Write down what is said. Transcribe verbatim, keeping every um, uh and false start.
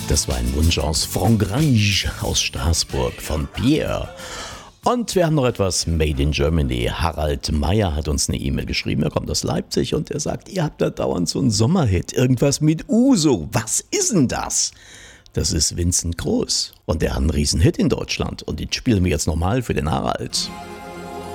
Das war ein Wunsch aus Frankreich, aus Straßburg, von Pierre. Und wir haben noch etwas Made in Germany. Harald Meyer hat uns eine E-Mail geschrieben, er kommt aus Leipzig und er sagt, ihr habt da dauernd so einen Sommerhit, irgendwas mit Uso. Was ist denn das? Das ist Vincent Groß und der hat einen Riesenhit in Deutschland und den spielen wir jetzt nochmal für den Harald.